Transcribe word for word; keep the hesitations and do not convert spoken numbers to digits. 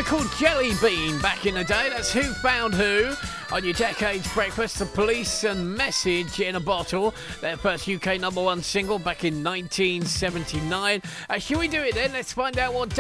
called Jelly Bean back in the day. That's Who Found Who on your Decades Breakfast. The Police and Message in a Bottle. Their first U K number one single back in nineteen seventy-nine. Uh, shall we do it then? Let's find out what